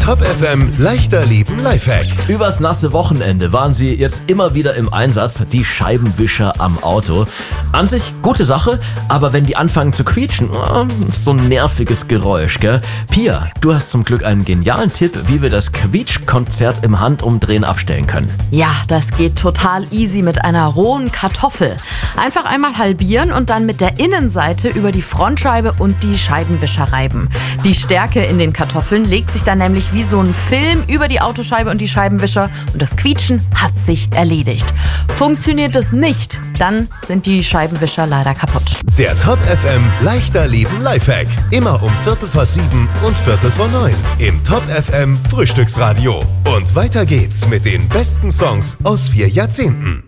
Top FM leichter leben Lifehack. Übers nasse Wochenende waren sie jetzt immer wieder im Einsatz, die Scheibenwischer am Auto. An sich gute Sache, aber wenn die anfangen zu quietschen, so ein nerviges Geräusch, gell? Pia, du hast zum Glück einen genialen Tipp, wie wir das Quietschkonzert im Handumdrehen abstellen können. Ja, das geht total easy mit einer rohen Kartoffel. Einfach einmal halbieren und dann mit der Innenseite über die Frontscheibe und die Scheibenwischer reiben. Die Stärke in den Kartoffeln legt sich dann nämlich wie so ein Film über die Autoscheibe und die Scheibenwischer und das Quietschen hat sich erledigt. Funktioniert es nicht, dann sind die Scheibenwischer leider kaputt. Der Top FM leichter leben Lifehack. Immer um 6:45 und 8:45 im Top FM Frühstücksradio. Und weiter geht's mit den besten Songs aus 4 Jahrzehnten.